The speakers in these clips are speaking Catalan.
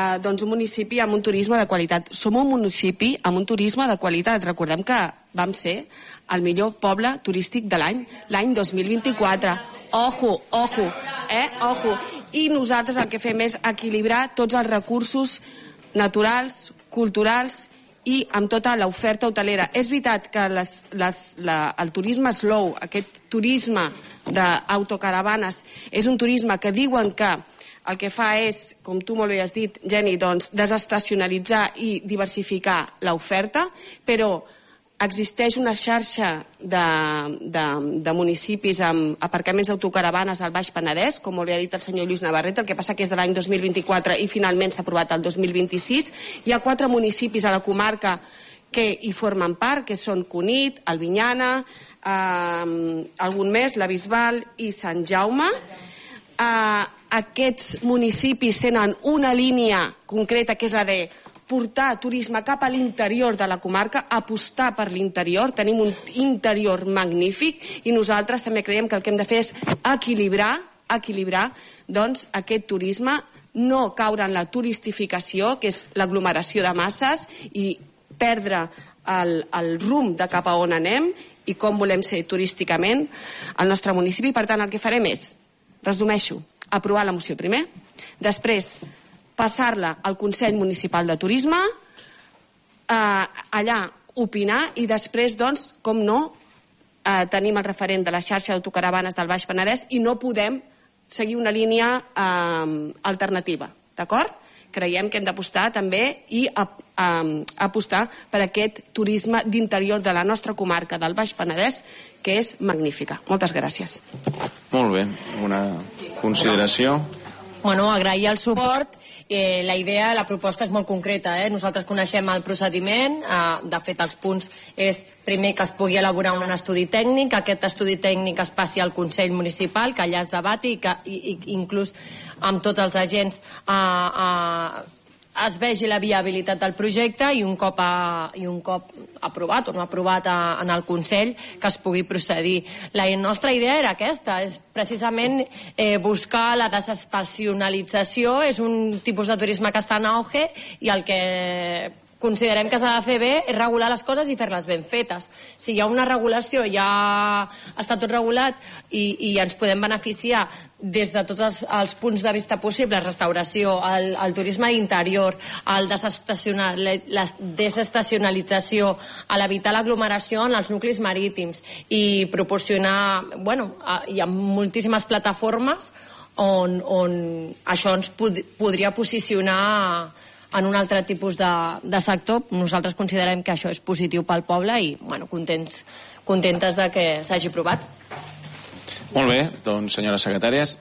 un municipi amb un turisme de qualitat. Som un municipi amb un turisme de qualitat. Recordem que vam ser el millor poble turístic de l'any 2024. Ojo. I nosaltres el que fem és equilibrar tots els recursos naturals, culturals i amb tota l'oferta hotelera. És veritat que el turisme slow, aquest turisme d'autocaravanes, és un turisme que diuen que el que fa és, com tu molt bé has dit, Jenny, doncs desestacionalitzar i diversificar l'oferta, però existeix una xarxa de municipis amb aparcaments d'autocaravanes al Baix Penedès, com molt bé ha dit el senyor Lluís Navarrete, el que passa que és de l'any 2024 i finalment s'ha aprovat el 2026. Hi ha 4 municipis a la comarca que hi formen part, que són Cunit, Albinyana, algun més, la Bisbal i Sant Jaume. Aquests municipis tenen una línia concreta que és la de portar turisme cap a l'interior de la comarca, apostar per l'interior. Tenim un interior magnífic i nosaltres també creiem que el que hem de fer és equilibrar doncs, aquest turisme, no caure en la turistificació, que és l'aglomeració de masses, i perdre el rumb de cap a on anem i com volem ser turísticament al nostre municipi. Per tant, el que farem és, resumeixo, aprovar la moció primer, després passar-la al Consell Municipal de Turisme, allà opinar i després, doncs, com no, tenim el referent de la xarxa d'autocaravanes del Baix Penedès i no podem seguir una línia alternativa, d'acord? Creiem que hem d'apostar també i apostar per aquest turisme d'interior de la nostra comarca del Baix Penedès, que és magnífica. Moltes gràcies. Molt bé, una consideració. Bueno, agrair el suport. La idea, la proposta és molt concreta. Nosaltres coneixem el procediment. De fet, els punts és primer que es pugui elaborar un estudi tècnic, que aquest estudi tècnic es passi al Consell Municipal, que allà es debati i que inclús amb tots els agents es vegi la viabilitat del projecte i un cop aprovat o no aprovat en el Consell, que es pugui procedir. La nostra idea era aquesta, és precisament buscar la desestacionalització. És un tipus de turisme que està en auge i el que considerem que s'ha de fer bé és regular les coses i fer-les ben fetes. Si hi ha una regulació, ja està tot regulat i ens podem beneficiar des de tots els punts de vista possibles, restauració, el turisme d'interior, la desestacionalització, l'evitar l'aglomeració en els nuclis marítims i proporcionar, hi ha moltíssimes plataformes on això ens podria posicionar en un altre tipus de sector. Nosaltres considerem que això és positiu pel poble i contentes de que s'hagi aprovat. Molt bé, doncs senyores secretàries.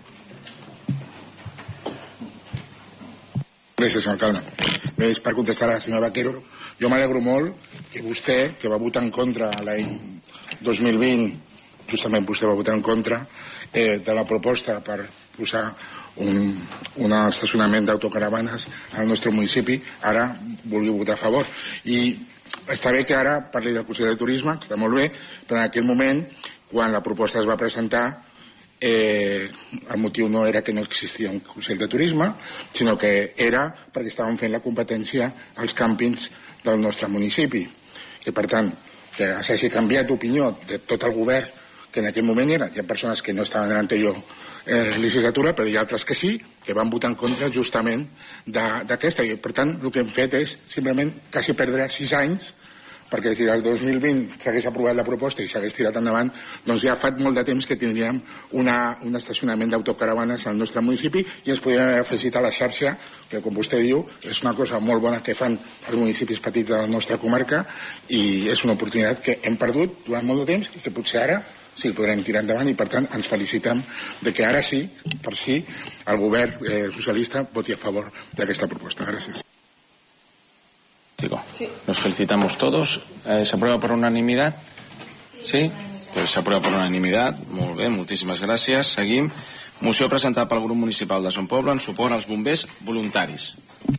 Gràcies, senyor alcalde. Bé, és per contestar a la senyora Vaquero. Jo m'alegro molt que vostè, que va votar en contra l'any 2020, justament vostè va votar en contra de la proposta per posar un estacionament d'autocaravanes al nostre municipi, ara vulgui votar a favor. I està bé que ara parli del Consell de Turisme, que està molt bé, però en aquell moment, quan la proposta es va presentar, el motiu no era que no existia un Consell de Turisme, sinó que era perquè estàvem fent la competència als càmpings del nostre municipi. I per tant, que s'hagi canviat d'opinió de tot el govern, que en aquell moment hi ha persones que no estaven en l'anterior legislatura, però hi ha altres que sí, que van votar en contra justament d'aquesta. I per tant, el que hem fet és simplement quasi perdre 6 anys, perquè si el 2020 s'hagués aprovat la proposta i s'hagués tirat endavant, doncs ja fa molt de temps que tindríem un estacionament d'autocaravanes al nostre municipi i ens podríem haver afegit a la xarxa, que com vostè diu és una cosa molt bona que fan els municipis petits de la nostra comarca i és una oportunitat que hem perdut durant molt de temps i que potser ara sí que podrem tirar endavant i per tant ens felicitem de que ara sí, per sí, el govern socialista voti a favor d'aquesta proposta. Gràcies. Sí. Nos felicitamos todos. ¿Se aprueba por unanimidad? Sí? Pues se aprueba por unanimidad. Molt bé, moltíssimes gràcies. Seguim. Moció presentada pel grup municipal de Son Poble en suport als bombers voluntaris.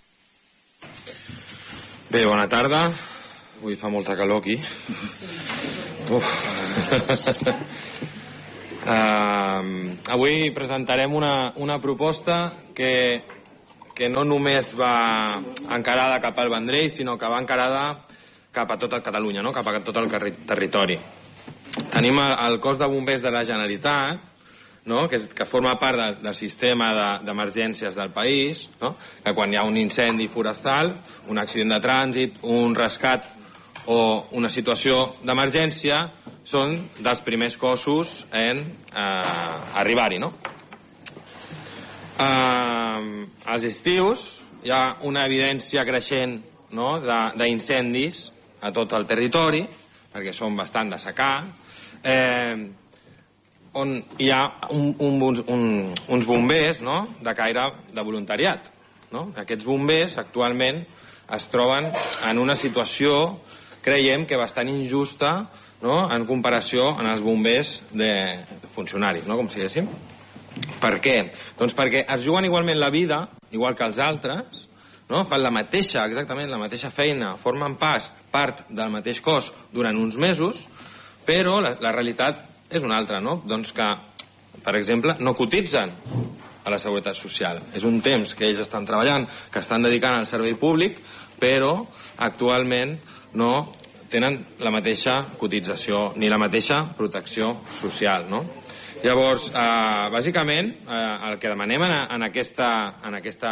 Bé, bona tarda. Avui fa molta calor aquí. Avui presentarem una proposta que que no només va encarada cap al Vendrell, sinó que va encarada cap a tota Catalunya, no? Cap a tot el territori. Tenim el cos de bombers de la Generalitat, no? que forma part del sistema d'emergències del país, no? Que quan hi ha un incendi forestal, un accident de trànsit, un rescat o una situació d'emergència, són dels primers cossos en arribar-hi, no? Als estius hi ha una evidència creixent, no? D'incendis a tot el territori, perquè són bastant de secà, on hi ha uns bombers, no? De caire de voluntariat, no? Aquests bombers actualment es troben en una situació, creiem que bastant injusta, no? En comparació amb els bombers de funcionaris, no? Com si diguéssim. Per què? Doncs perquè es juguen igualment la vida, igual que els altres, no? Fan exactament la mateixa feina, formen part del mateix cos durant uns mesos, però la realitat és una altra, no? Doncs que, per exemple, no cotitzen a la Seguretat Social. És un temps que ells estan treballant, que estan dedicant al servei públic, però actualment no tenen la mateixa cotització ni la mateixa protecció social, no? Llavors, bàsicament, el que demanem en aquesta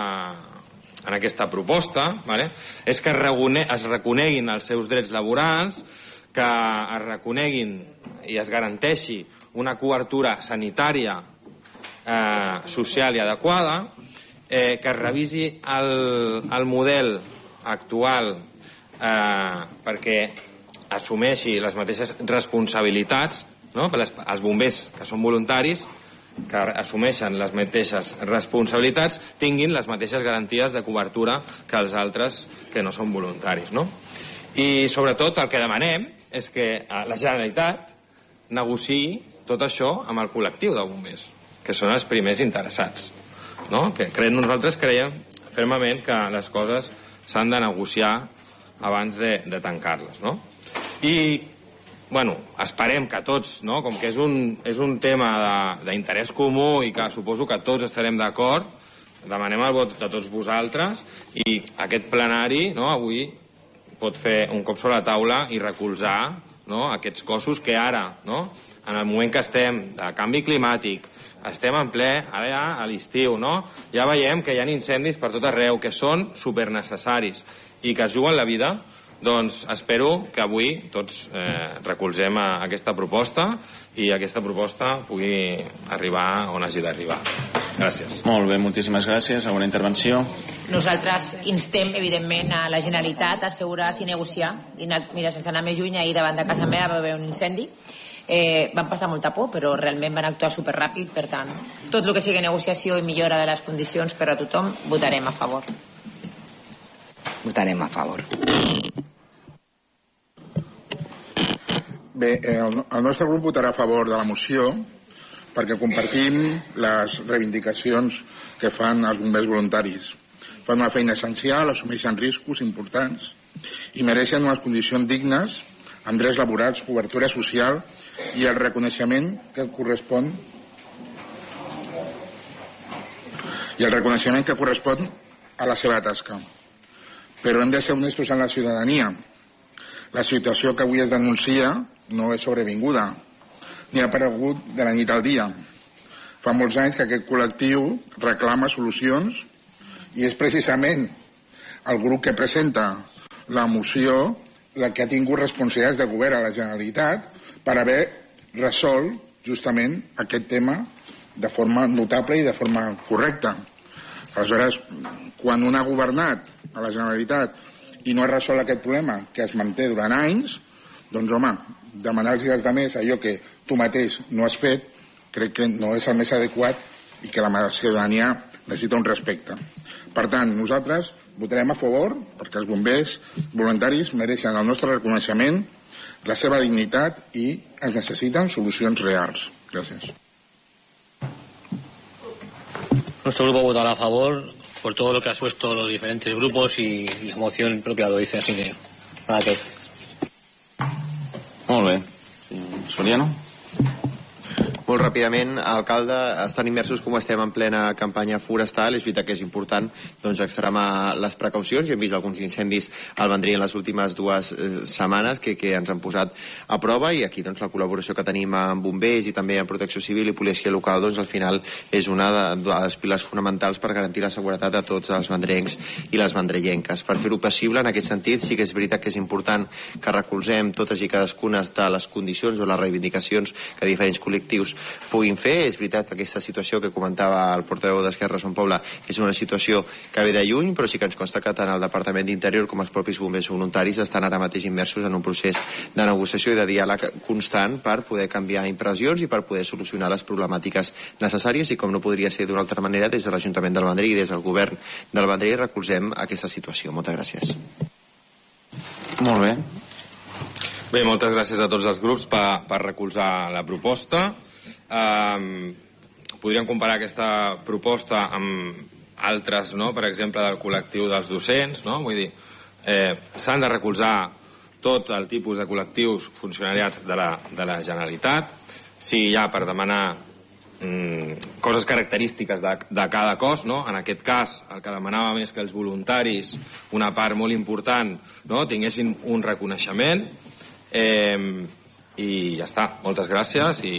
proposta, vale, és que es reconeguin els seus drets laborals, que es reconeguin i es garanteixi una cobertura sanitària, social i adequada, que es revisi el model actual perquè assumeixi les mateixes responsabilitats, no? Els bombers que són voluntaris, que assumeixen les mateixes responsabilitats, tinguin les mateixes garanties de cobertura que els altres que no són voluntaris, no? I sobretot el que demanem és que la Generalitat negociï tot això amb el col·lectiu de bombers, que són els primers interessats, no? Que nosaltres creiem fermament que les coses s'han de negociar abans de tancar-les, no? I, bueno, esperem que tots, no? Com que és un tema d'interès comú i que suposo que tots estarem d'acord, demanem el vot de tots vosaltres i aquest plenari, no, avui pot fer un cop sobre la taula i recolzar, no, aquests cossos que ara, no, en el moment que estem de canvi climàtic, estem en ple, ara ja a l'estiu, no? Ja veiem que hi ha incendis per tot arreu, que són supernecessaris i que es juguen la vida. Doncs espero que avui tots recolzem aquesta proposta i aquesta proposta pugui arribar on hagi d'arribar. Gràcies. Molt bé, moltíssimes gràcies. Alguna intervenció? Nosaltres instem, evidentment, a la Generalitat a assegurar-se i negociar. Mira, sense anar més lluny, ahir davant de casa meva va haver un incendi. Van passar molta por, però realment van actuar superràpid. Per tant, tot el que sigui negociació i millora de les condicions per a tothom, votarem a favor. Votarem a favor. Bé, el nostre grup votarà a favor de la moció perquè compartim les reivindicacions que fan els bombers voluntaris. Fan una feina essencial, assumeixen riscos importants i mereixen unes condicions dignes, amb drets laborals, cobertura social i el reconeixement que correspon a la seva tasca. Però hem de ser honestos amb la ciutadania. La situació que avui es denuncia no és sobrevinguda, ni ha aparegut de la nit al dia. Fa molts anys que aquest col·lectiu reclama solucions i és precisament el grup que presenta la moció la que ha tingut responsabilitats de govern a la Generalitat per haver resolt justament aquest tema de forma notable i de forma correcta. Aleshores, quan un ha governat a la Generalitat i no ha resolt aquest problema que es manté durant anys, doncs home, demanar-los als altres allò que tu mateix no has fet, crec que no és el més adequat i que la ciutadania necessita un respecte. Per tant, nosaltres votarem a favor perquè els bombers voluntaris mereixen el nostre reconeixement, la seva dignitat i ens necessiten solucions reals. Gràcies. Nuestro grupo votará a favor por todo lo que ha expuesto los diferentes grupos y la moción propia lo dice, así que nada que... Molt bé. Soriano? Molt ràpidament, alcalde, estan immersos com estem en plena campanya forestal, és veritat que és important extremar les precaucions, i hem vist alguns incendis al Vendrell en les últimes 2 setmanes que ens han posat a prova, i aquí la col·laboració que tenim amb bombers i també amb protecció civil i policia local al final és una de les pilars fonamentals per garantir la seguretat de tots els vendrencs i les vendrellenques. Per fer-ho possible, en aquest sentit, sí que és veritat que és important que recolzem totes i cadascuna de les condicions o les reivindicacions que diferents col·lectius puguin fer. És veritat que aquesta situació que comentava el portaveu d'Esquerra Son Poble és una situació que ve de lluny, però sí que ens consta que tant el Departament d'Interior com els propis bombers voluntaris estan ara mateix immersos en un procés de negociació i de diàleg constant per poder canviar impressions i per poder solucionar les problemàtiques necessàries, i com no podria ser d'una altra manera, des de l'Ajuntament del Vendrell i des del govern del Vendrell recolzem aquesta situació. Moltes gràcies. Molt bé. Bé, moltes gràcies a tots els grups per recolzar la proposta. Podríem comparar aquesta proposta amb altres, no? Per exemple, del col·lectiu dels docents, no? Vull dir, s'han de recolzar tot el tipus de col·lectius funcionariats de la Generalitat, si hi ha per demanar coses característiques de cada cos, no? En aquest cas el que demanàvem és que els voluntaris, una part molt important, no? Tinguessin un reconeixement, i ja està. Moltes gràcies i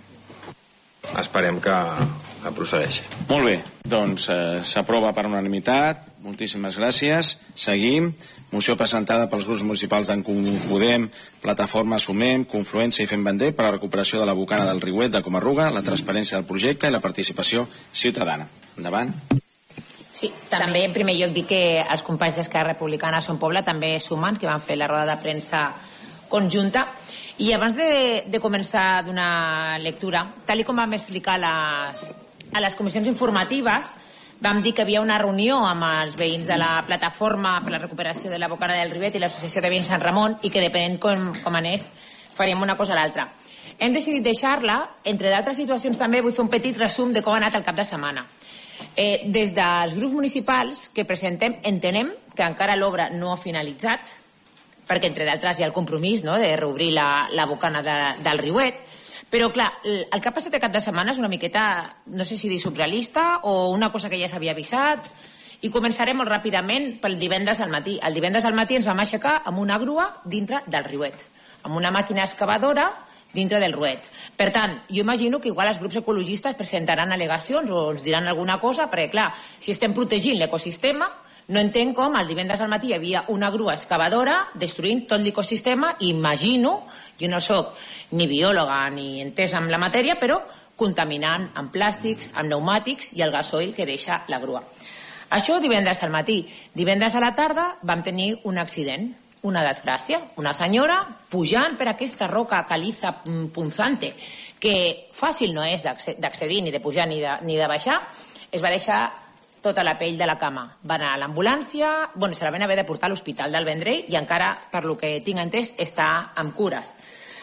esperem que procedeixi. Molt bé, doncs s'aprova per unanimitat. Moltíssimes gràcies. Seguim. Moció presentada pels grups municipals d'en Comú Podem, Plataforma Sumem, Confluència i Fem Vendrell per a la recuperació de la bocana del Riuet de Comarruga, la transparència del projecte i la participació ciutadana. Endavant. Sí, també en primer lloc dir que els companys d'Esquerra Republicana Son Poble també sumen, que van fer la roda de premsa conjunta. I abans de començar a donar lectura, tal com vam explicar a les comissions informatives, vam dir que havia una reunió amb els veïns de la Plataforma per la Recuperació de la Bocana del Riuet i l'Associació de Veïns Sant Ramon, i que depenent com anés faríem una cosa o l'altra. Hem decidit deixar-la, entre d'altres situacions també vull fer un petit resum de com ha anat el cap de setmana. Des dels grups municipals que presentem entenem que encara l'obra no ha finalitzat, perquè entre d'altres hi ha el compromís, no?, de reobrir la bocana del Riuet. Però, clar, el que ha passat el cap de setmana és una miqueta, no sé si dir surrealista o una cosa que ja s'havia avisat, i començaré molt ràpidament pel divendres al matí. El divendres al matí ens vam aixecar amb una grua dintre del Riuet, amb una màquina excavadora dintre del Riuet. Per tant, jo imagino que igual els grups ecologistes presentaran al·legacions o ens diran alguna cosa, perquè, clar, si estem protegint l'ecosistema, no entenc com el divendres al matí hi havia una grua excavadora destruint tot l'ecosistema, i imagino, jo no soc ni biòloga ni entesa en la matèria, però contaminant amb plàstics, amb pneumàtics i el gasoil que deixa la grua. Això divendres al matí. Divendres a la tarda vam tenir un accident, una desgràcia, una senyora pujant per aquesta roca caliza punzante, que fàcil no és d'accedir, ni de pujar ni de baixar, es va deixar tota la pell de la cama. Va anar a l'ambulància, se la van haver de portar a l'Hospital del Vendrell i encara, per lo que tinc entès, està amb cures.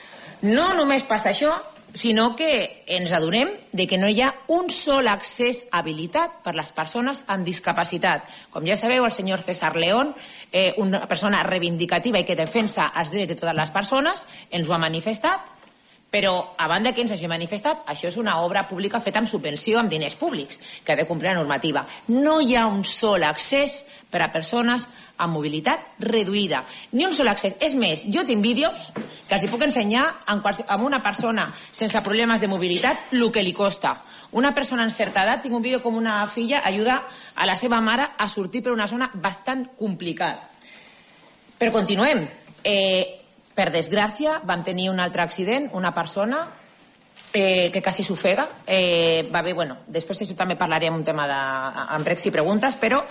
No només passa això, sinó que ens adonem de que no hi ha un sol accés habilitat per les persones amb discapacitat. Com ja sabeu, el senyor César León, una persona reivindicativa i que defensa els drets de totes les persones, ens ho ha manifestat, però a banda que ens hagi manifestat, això és una obra pública feta amb subvenció, amb diners públics, que ha de complir la normativa. No hi ha un sol accés per a persones amb mobilitat reduïda. Ni un sol accés. És més, jo tinc vídeos que els puc ensenyar a una persona sense problemes de mobilitat el que li costa. Una persona en certa edat, tinc un vídeo com una filla ajuda a la seva mare a sortir per una zona bastant complicada. Però continuem. Per desgràcia, vam tenir un altre accident, una persona que quasi s'ofega. Després això també parlarem un tema amb pregs i preguntes, però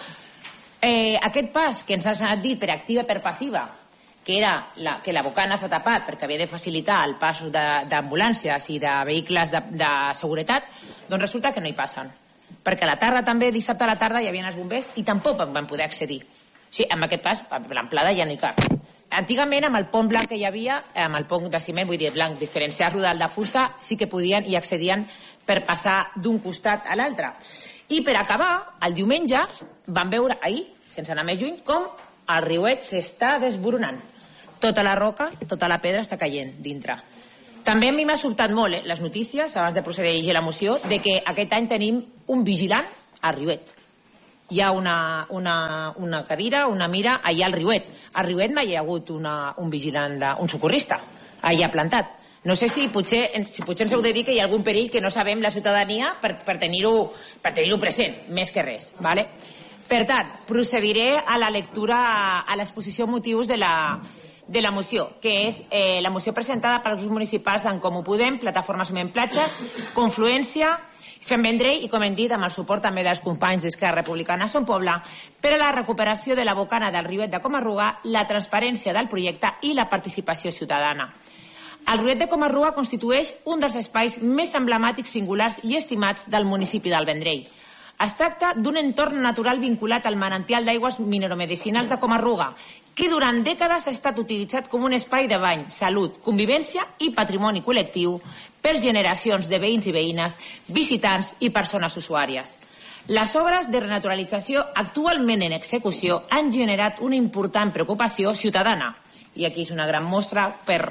aquest pas que ens has anat dit per activa i per passiva, que era que la bocana s'ha tapat perquè havia de facilitar el pas d'ambulàncies i de vehicles de seguretat, doncs resulta que no hi passen. Perquè a la tarda també, dissabte a la tarda, hi havia els bombers i tampoc van poder accedir. Sí, amb aquest pas, l'amplada ja no hi cap. Antigament, amb el pont blanc que hi havia, amb el pont de ciment, vull dir blanc, diferenciar-lo del de fusta, sí que podien i accedien per passar d'un costat a l'altre. I per acabar, el diumenge, vam veure ahir, sense anar més lluny, com el Riuet s'està desboronant. Tota la roca, tota la pedra està caient dintre. També a mi m'ha sobtat molt les notícies, abans de procedir a llegir la moció, de que aquest any tenim un vigilant a Riuet. Hi ha una cadira, una mira allà al Riuet. A Riuet mai hi ha hagut un vigilant, un socorrista, allà plantat. No sé si potser ens heu de dir que hi ha algun perill que no sabem la ciutadania per tenir-ho present, més que res. Vale? Per tant, procediré a la lectura, a l'exposició de motius de la moció, que és la moció presentada pels grups municipals en Comú Podem, Plataforma Sumem Platges, Confluència, Fem Vendrell i, com hem dit, amb el suport també dels companys d'Esquerra Republicana Son Poble, per a la recuperació de la bocana del Riuet de Coma-ruga, la transparència del projecte i la participació ciutadana. El Riuet de Coma-ruga constitueix un dels espais més emblemàtics, singulars i estimats del municipi del Vendrell. Es tracta d'un entorn natural vinculat al manantial d'aigües mineromedicinals de Coma-ruga, que durant dècades ha estat utilitzat com un espai de bany, salut, convivència i patrimoni col·lectiu per generacions de veïns i veïnes, visitants i persones usuàries. Les obres de renaturalització actualment en execució han generat una important preocupació ciutadana, i aquí és una gran mostra per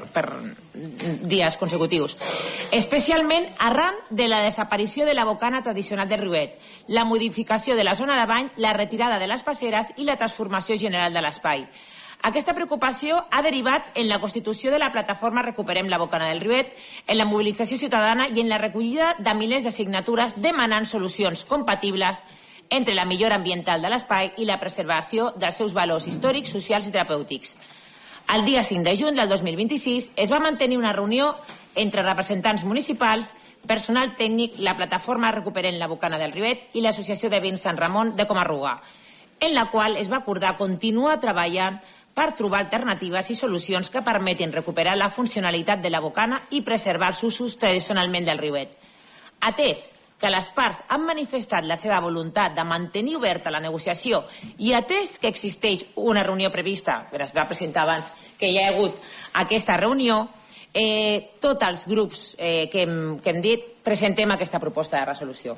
dies consecutius, especialment arran de la desaparició de la bocana tradicional del Riuet, la modificació de la zona de bany, la retirada de les passeres i la transformació general de l'espai. Aquesta preocupació ha derivat en la constitució de la plataforma Recuperem la bocana del Riuet, en la mobilització ciutadana i en la recollida de milers de signatures demanant solucions compatibles entre la millora ambiental de l'espai i la preservació dels seus valors històrics, socials i terapèutics. El dia 5 de juny del 2026 es va mantenir una reunió entre representants municipals, personal tècnic, la plataforma Recuperem la bocana del Riuet i l'Associació de Veïns Sant Ramon de Coma-ruga, en la qual es va acordar continuar treballant per trobar alternatives i solucions que permetin recuperar la funcionalitat de la bocana i preservar els usos tradicionalment del Riuet. Atès que les parts han manifestat la seva voluntat de mantenir oberta la negociació i atès que existeix una reunió prevista, que es va presentar abans que hi ha hagut aquesta reunió, tots els grups que hem dit presentem aquesta proposta de resolució.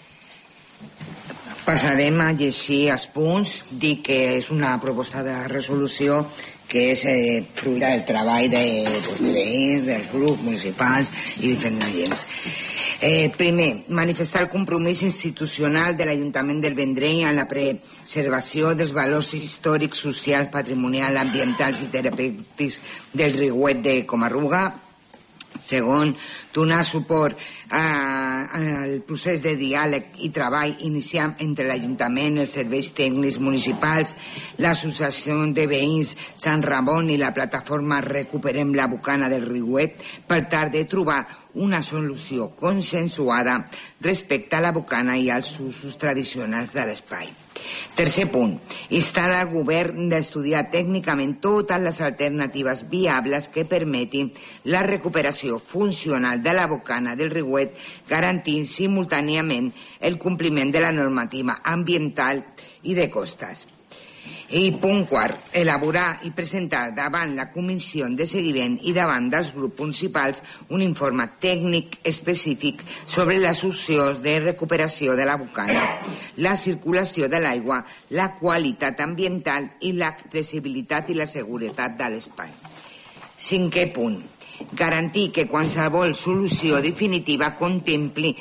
Passarem a llegir els punts, dir que és una proposta de resolució que és fruit del treball de veïns, dels grups municipals i diferents agents. Primer, manifestar el compromís institucional de l'Ajuntament del Vendrell en la preservació dels valors històrics, socials, patrimonials, ambientals i terapèutics del Riuet de Coma-ruga. Segon, donar suport al procés de diàleg i treball iniciat entre l'Ajuntament, els serveis tècnics municipals, l'Associació de Veïns Sant Ramon i la plataforma Recuperem la bocana del Riuet per tal de trobar una solució consensuada respecte a la bocana i als usos tradicionals de l'espai. Tercer punt, instar al govern d'estudiar tècnicament totes les alternatives viables que permetin la recuperació funcional de la bocana del Riuet, garantint simultàniament el compliment de la normativa ambiental i de costes. I punt quart, elaborar i presentar davant la comissió de seguiment i davant dels grups municipals un informe tècnic específic sobre les opcions de recuperació de la bocana, la circulació de l'aigua, la qualitat ambiental i l'accessibilitat i la seguretat de l'espai. Cinquè punt, garantir que qualsevol solució definitiva contempli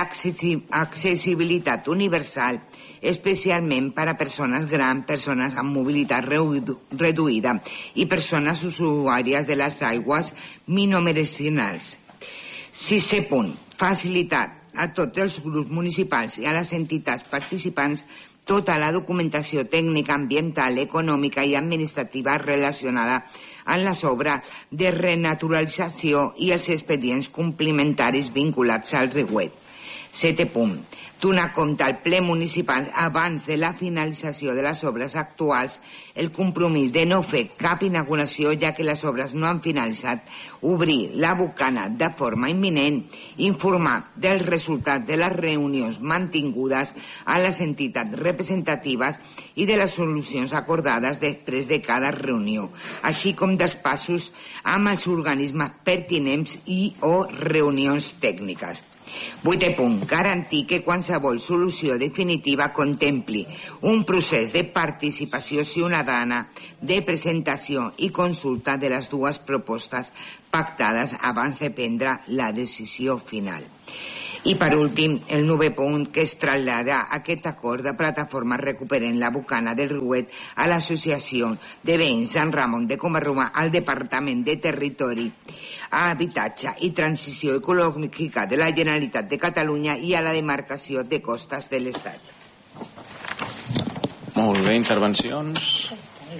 l'accessibilitat universal, especialment per a persones grans, persones amb mobilitat reduïda i persones usuàries de les aigües mineromedicinals. Sisè punt, facilitar a tots els grups municipals i a les entitats participants tota la documentació tècnica, ambiental, econòmica i administrativa relacionada amb les obres de renaturalització i els expedients complementaris vinculats al Riuet. Setè punt, donar compte al ple municipal abans de la finalització de les obres actuals el compromís de no fer cap inauguració ja que les obres no han finalitzat, obrir la bocana de forma imminent, informar dels resultats de les reunions mantingudes a les entitats representatives i de les solucions acordades després de cada reunió, així com dels passos amb els organismes pertinents i o reunions tècniques. 8è punt. Garantir que qualsevol solució definitiva contempli un procés de participació ciutadana, de presentació i consulta de les dues propostes pactades abans de prendre la decisió final. I per últim, el 9è punt, que es trasllada aquest acord de plataforma Recuperen la Bocana del Riuet a l'Associació de Veïns Sant Ramon de Comarruga, al Departament de Territori, Habitatge i Transició Ecològica de la Generalitat de Catalunya i a la demarcació de costes de l'Estat. Molt bé, intervencions?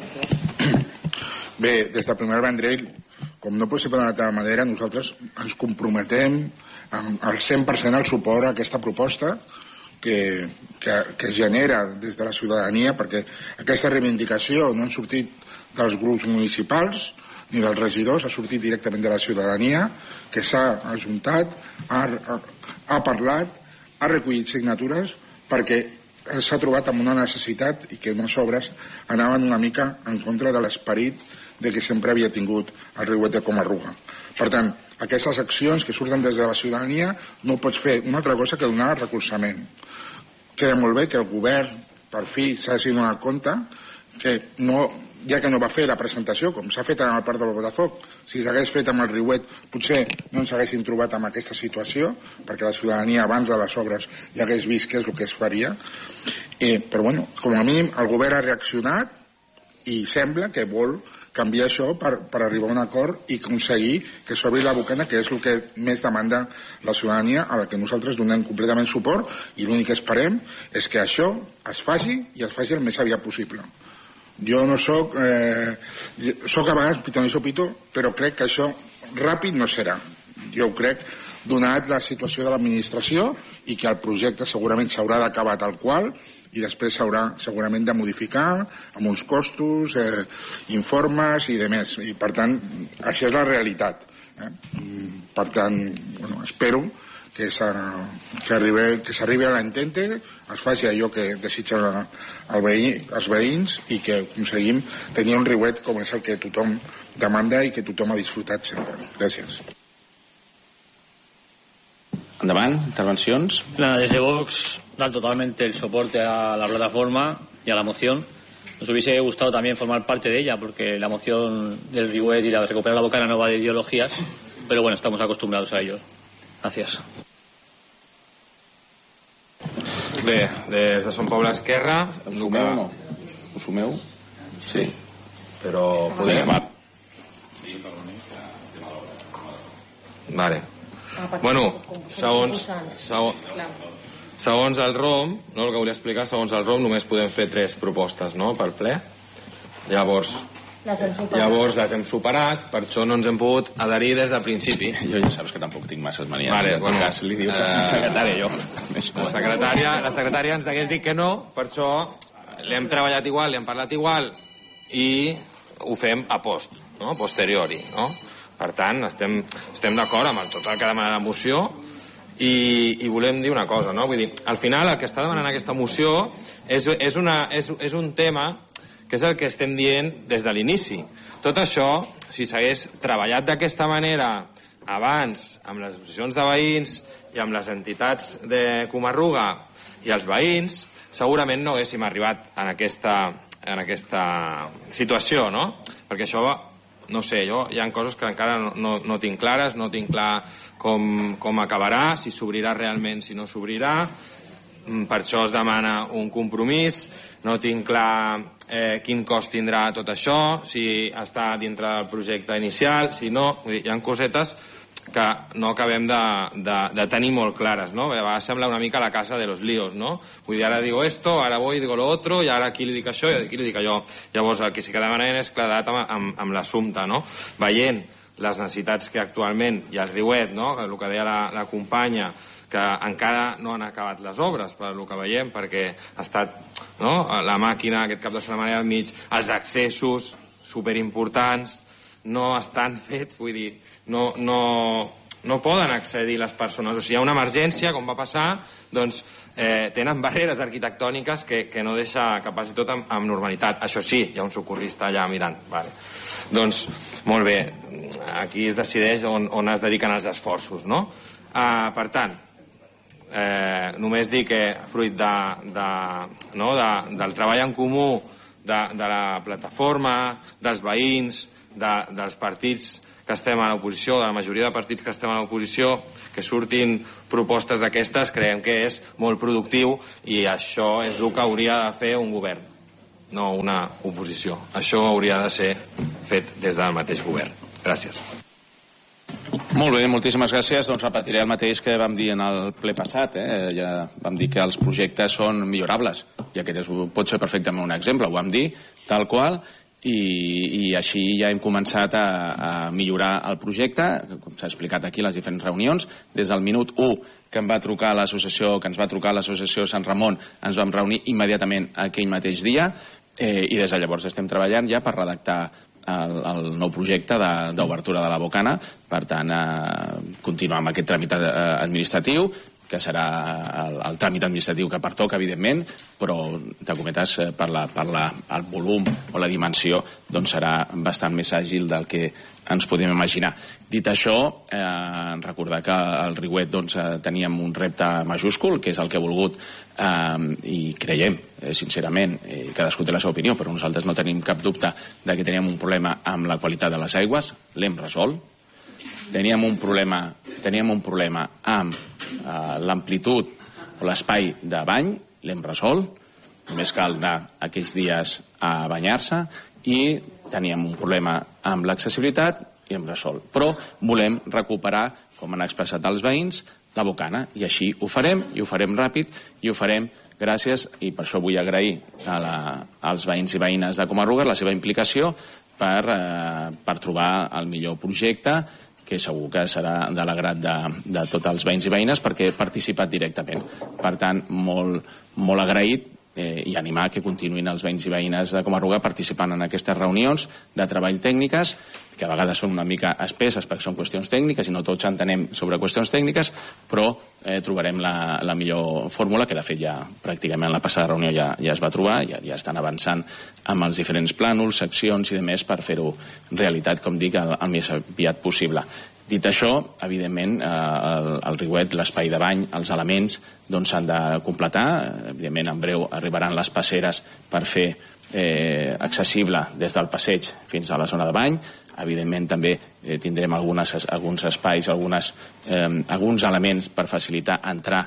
Bé, des del primer Vendrell, com no pot ser d'una altra manera, nosaltres ens comprometem al 100% al suport a aquesta proposta que es genera des de la ciutadania, perquè aquesta reivindicació no ha sortit dels grups municipals ni dels regidors, ha sortit directament de la ciutadania, que s'ha ajuntat, ha parlat, ha recollit signatures, perquè s'ha trobat amb una necessitat i que unes obres anaven una mica en contra de l'esperit de que sempre havia tingut el Riuet de Comarruga. Per tant, aquestes accions que surten des de la ciutadania no pots fer una altra cosa que donar recolzament. Queda molt bé que el govern per fi s'ha donat compte que ja que no va fer la presentació com s'ha fet en el Parc del Botafoc, si s'hagués fet amb el Riuet potser no ens haguéssim trobat amb aquesta situació, perquè la ciutadania abans de les obres ja hagués vist què és el que es faria, però bueno, com a mínim el govern ha reaccionat i sembla que vol canviar això per arribar a un acord i aconseguir que s'obri la bocana, que és el que més demanda la ciutadania, a la que nosaltres donem completament suport, i l'únic que esperem és que això es faci i es faci el més aviat possible. Jo no soc a vegades pitoniso pito, però crec que això ràpid no serà. Jo ho crec, donat la situació de l'administració, i que el projecte segurament s'haurà d'acabar tal qual, i després s'haurà segurament de modificar amb uns costos, informes i demés. I per tant, això és la realitat. Per tant, espero que s'arribi a l'entente, es faci allò que desitgen els veïns i que aconseguim tenir un riuet com és el que tothom demanda i que tothom ha disfrutat sempre. Gràcies. Endavant, intervencions. Desde Vox dar totalmente el soporte a la plataforma y a la moción. Nos hubiese gustado también formar parte de ella, porque la moción del Riuet y la de recuperar la bocana no va de ideologías, pero bueno, estamos acostumbrados a ello. Gracias. Bé, des de Som Poble Esquerra... Us sumeu o no? Us sumeu? Sí. Però podem... Vale. Bueno, segons el ROM, no, el que volia explicar, segons el ROM només podem fer 3 propostes, no?, per ple. Llavors les hem superat, per això no ens hem pogut adherir des del principi. Jo ja saps que tampoc tinc masses manies. Vale, bueno, li dius a la secretària, jo. La secretària ens hagués dit que no, per això l'hem treballat igual, l'hem parlat igual i ho fem a post, no?, posteriori, no? Per tant, estem d'acord amb tot el que demana la moció i volem dir una cosa, no? Vull dir, al final el que està demanant aquesta moció és un tema que és el que estem dient des de l'inici. Tot això, si s'hagués treballat d'aquesta manera abans amb les associacions de veïns i amb les entitats de Comarruga i els veïns, segurament no haguéssim arribat en aquesta situació, no? Perquè això, no sé, hi ha coses que encara no tinc clares, no tinc clar com acabarà, si s'obrirà realment, si no s'obrirà. Per això es demana un compromís, no tinc clar quin cost tindrà tot això, si està dintre del projecte inicial, si no. Hi ha cosetes que no acabem de tenir molt clares, no? A vegades sembla una mica la casa de los líos, no? Vull dir, ara digo esto, ara voy y digo lo otro, i ara aquí li dic això i aquí li dic allò. Llavors, el que sí que demanem és claredat amb l'assumpte, no? Veient les necessitats que actualment hi ha al Riuet, no?, el que deia la companya, que encara no han acabat les obres, per el que veiem, perquè ha estat, no?, la màquina aquest cap de setmana al mig, els accessos superimportants no estan fets, vull dir, no poden accedir les persones. O sigui, hi ha una emergència, com va passar, doncs tenen barreres arquitectòniques que no deixa que passi tot amb normalitat. Això sí, hi ha un socorrista allà mirant. Vale. Doncs, molt bé, aquí es decideix on es dediquen els esforços, no? Per tant, només dir que fruit del treball en comú de la plataforma, dels veïns, dels partits que estem a l'oposició, de la majoria de partits que estem a l'oposició, que surtin propostes d'aquestes, creiem que és molt productiu i això és el que hauria de fer un govern, no una oposició. Això hauria de ser fet des del mateix govern. Gràcies. Molt bé, moltíssimes gràcies. Doncs repetiré el mateix que vam dir en el ple passat. Ja vam dir que els projectes són millorables, i aquest pot ser perfectament un exemple. Ho vam dir tal qual, i així ja hem començat a millorar el projecte, com s'ha explicat aquí a les diferents reunions. Des del minut 1 que ens va trucar l'associació Sant Ramon, ens vam reunir immediatament aquell mateix dia, i des de llavors estem treballant ja per redactar el nou projecte d'obertura de la Bocana. Per tant, continuar amb aquest tràmit administratiu, que serà el tràmit administratiu que pertoca, evidentment, però, de cometes, per el volum o la dimensió, doncs serà bastant més àgil del que ens podem imaginar. Dit això, recordar que al Riuet teníem un repte majúscul, que és el que he volgut, i creiem, sincerament, cadascú té la seva opinió, però nosaltres no tenim cap dubte de que teníem un problema amb la qualitat de les aigües. L'hem resolt. Teníem un problema amb l'amplitud o l'espai de bany, l'hem resolt. Només cal anar aquells dies a banyar-se. I teníem un problema amb l'accessibilitat i l'hem resolt. Però volem recuperar, com han expressat els veïns, la Bocana. I així ho farem, i ho farem ràpid, i ho farem gràcies, i per això vull agrair als veïns i veïnes de Coma-ruga la seva implicació per trobar el millor projecte, que segur que serà de l'agrat de tots els veïns i veïnes, perquè he participat directament. Per tant, molt agraït, i animar que continuïn els veïns i veïnes de Coma-ruga participant en aquestes reunions de treball tècniques, que a vegades són una mica espesses perquè són qüestions tècniques i no tots entenem sobre qüestions tècniques, però trobarem la millor fórmula, que de fet ja pràcticament en la passada reunió ja es va trobar, ja estan avançant amb els diferents plànols, seccions i demés per fer-ho realitat, com dic, el més aviat possible. Dit això, evidentment, el Riuet, l'espai de bany, els elements s'han de completar. Evidentment, en breu arribaran les passeres per fer accessible des del passeig fins a la zona de bany. Evidentment, també tindrem alguns espais, alguns elements per facilitar entrar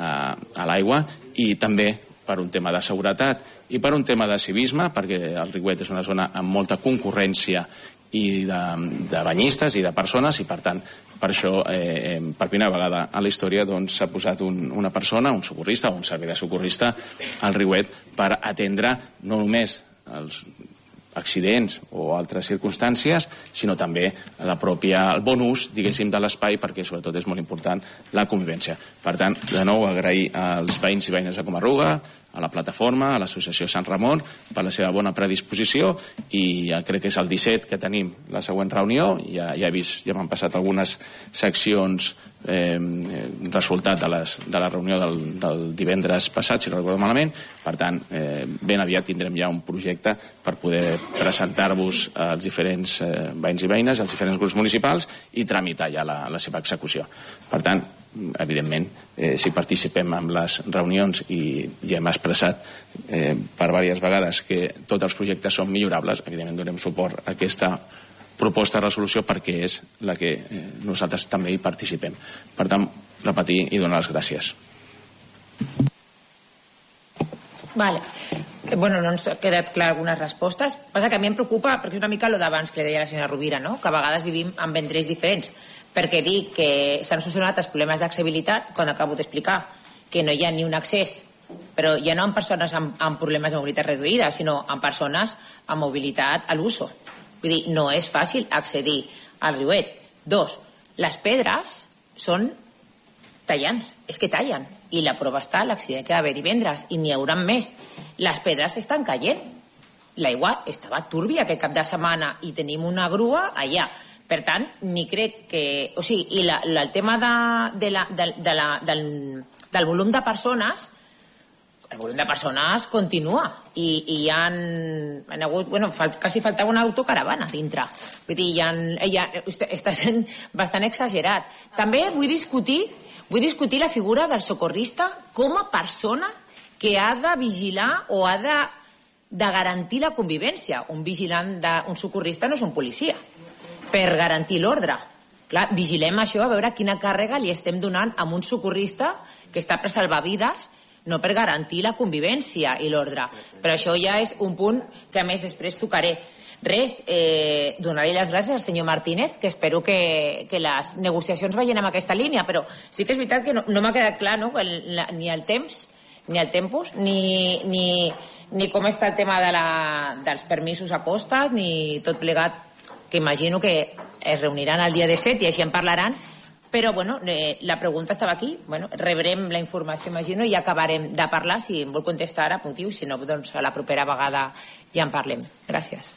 a l'aigua, i també per un tema de seguretat i per un tema de civisme, perquè el Riuet és una zona amb molta concurrència i de banyistes i de persones, i per tant, per això, per primera vegada a la història s'ha posat una persona, un socorrista o un servei de socorrista al Riuet per atendre no només els accidents o altres circumstàncies, sinó també el bon ús, diguéssim, de l'espai, perquè sobretot és molt important la convivència. Per tant, de nou agrair als veïns i veïnes de Coma-ruga, a la plataforma, a l'associació Sant Ramon, per la seva bona predisposició, i crec que és el 17 que tenim la següent reunió. Ja he vist, ja m'han passat algunes seccions resultat de la reunió del divendres passat, si no recordo malament. Per tant, ben aviat tindrem ja un projecte per poder presentar-vos als diferents veïns i veïnes, als diferents grups municipals, i tramitar ja la seva execució. Per tant, evidentment, si participem en les reunions i ja hem expressat per diverses vegades que tots els projectes són millorables, evidentment donem suport a aquesta proposta de resolució, perquè és la que nosaltres també hi participem. Per tant, repetir i donar les gràcies. Vale. Bueno, no ens ha quedat clar algunes respostes. Passa que a mi em preocupa, perquè és una mica el d'abans que deia la senyora Rovira, no? Que a vegades vivim amb vendrells diferents, perquè dic que s'han solucionat els problemes d'accessibilitat quan acabo d'explicar que no hi ha ni un accés, però ja no amb persones amb problemes de mobilitat reduïda, sinó amb persones amb mobilitat a l'uso. Vull dir, no és fàcil accedir al Riuet. 2, les pedres són tallants, és que tallen, i la prova està l'accident que va haver divendres, i n'hi haurà més. Les pedres estan caient, l'aigua estava túrbia aquest cap de setmana i tenim una grua allà. Per tant, ni crec que... O sigui, i el tema del volum de persones, el volum de persones continua, i hi han hagut... Bueno, quasi faltava una autocaravana dintre. Vull dir, està sent bastant exagerat. També vull discutir Vull discutir la figura del socorrista com a persona que ha de vigilar o ha de garantir la convivència. Un vigilant, un socorrista no és un policia, per garantir l'ordre. Clar, vigilem això, a veure quina càrrega li estem donant a un socorrista que està per salvar vides, no per garantir la convivència i l'ordre. Però això ja és un punt que a més després tocaré. Res, donaré les gràcies al senyor Martínez, que espero que les negociacions vagin en aquesta línia, però sí que és veritat que no m'ha quedat clar ni el temps, ni el tempus, ni com està el tema dels permisos a costes, ni tot plegat, que imagino que es reuniran el dia 17 i així en parlaran, però bueno, la pregunta estava aquí, rebrem la informació, imagino, i acabarem de parlar. Si em vol contestar ara, apuntiu, si no, doncs a la propera vegada ja en parlem. Gràcies.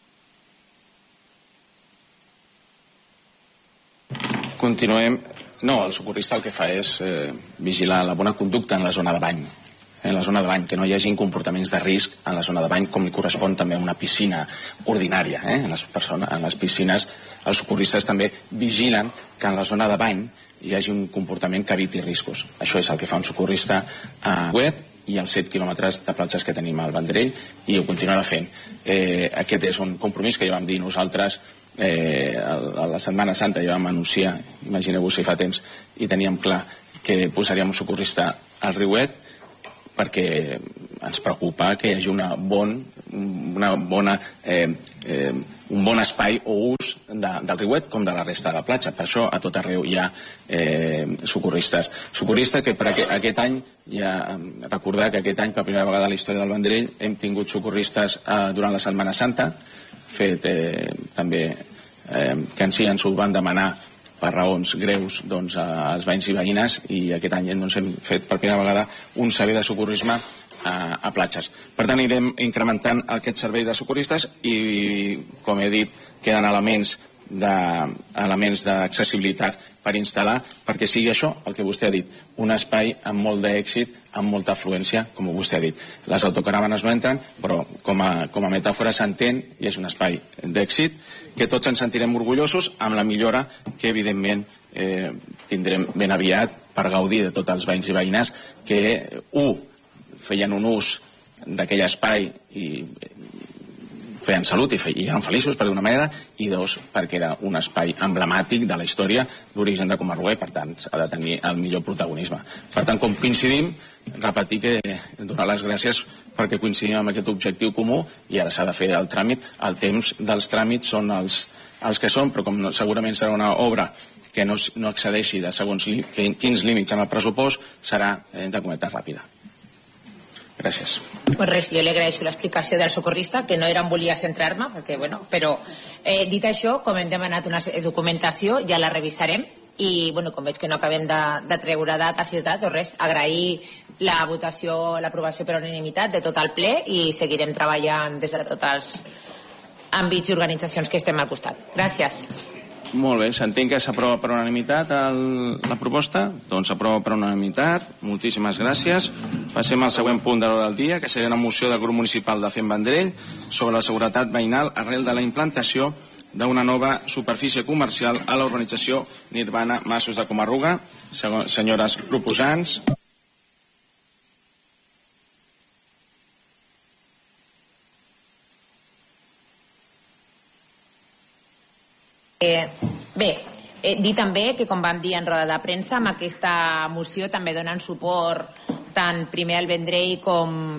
Continuem. No, el socorrista el que fa és vigilar la bona conducta en la zona de bany. En la zona de bany, que no hi hagi comportaments de risc en la zona de bany, com li correspon també a una piscina ordinària. En les piscines, els socorristes també vigilen que en la zona de bany hi hagi un comportament que eviti riscos. Això és el que fa un socorrista a web i els 7 quilòmetres de platges que tenim al Vendrell, i ho continuarà fent. Aquest és un compromís que ja vam dir nosaltres a la Setmana Santa, ja vam anunciar, imagineu-vos si fa temps, i teníem clar que posaríem un socorrista al riuet, perquè ens preocupa que hi hagi un bon espai o ús del riuet com de la resta de la platja. Per això a tot arreu hi ha socorristes. Socorrista que per aquest any, recordar que aquest any, per primera vegada a la història del Vendrell, hem tingut socorristes durant la Setmana Santa, fet també que ens ho van demanar per raons greus als veïns i veïnes, i aquest any hem fet per primera vegada un servei de socorrisme a platges. Per tant, anirem incrementant aquest servei de socorristes i, com he dit, queden elements d'accessibilitat per instal·lar, perquè sigui això el que vostè ha dit, un espai amb molt d'èxit, amb molta afluència, com vostè ha dit. Les autocaravanes no entren, però com a metàfora s'entén, i és un espai d'èxit, que tots ens sentirem orgullosos, amb la millora que evidentment tindrem ben aviat per gaudir de tots els veïns i veïnes que, feien un ús d'aquell espai i feien salut i eren feliços, per d'una manera, i dos, perquè era un espai emblemàtic de la història d'origen de Comarruga i, per tant, ha de tenir el millor protagonisme. Per tant, com coincidim, repetir que donar les gràcies perquè coincidim amb aquest objectiu comú, i ara s'ha de fer el tràmit. El temps dels tràmits són els que són, però com segurament serà una obra que no excedeixi de segons quins límits en el pressupost, serà, entre cometes, ràpida. Gràcies. Pues res, jo li agraeixo l'explicació del socorrista, que no era on volia centrar-me, però dit això, com hem demanat una documentació, ja la revisarem, i com veig que no acabem de treure dates i tal, doncs res, agrair la votació, l'aprovació per unanimitat de tot el ple, i seguirem treballant des de tots els àmbits i organitzacions que estem al costat. Gràcies. Molt bé, s'entén que s'aprova per unanimitat la proposta? Doncs s'aprova per unanimitat. Moltíssimes gràcies. Passem al següent punt de l'ordre del dia, que seria una moció del grup municipal de Fem Vendrell sobre la seguretat veïnal arrel de la implantació d'una nova superfície comercial a la urbanització Nirvana Masos de Comarruga. Senyores proposants. Dir també que, com vam dir en roda de premsa, amb aquesta moció també donen suport tant primer al Vendrell com